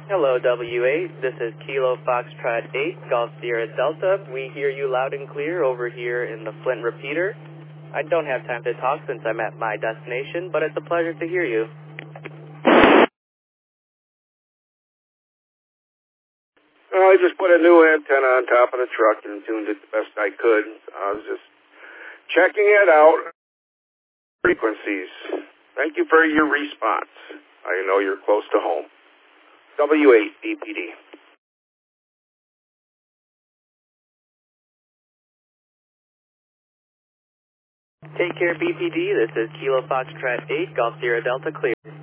Hello, W8. This is Kilo Foxtrot 8, Golf Sierra Delta. We hear you loud and clear over here in the Flint repeater. I don't have time to talk since I'm at my destination, but it's a pleasure to hear you. Well, I just put a new antenna on top of the truck and tuned it the best I could. I was just checking it out. Frequencies. Thank you for your response. I know you're close to home. W8 BPD. Take care, BPD. This is Kilo Foxtrot 8, Golf Sierra Delta, clear.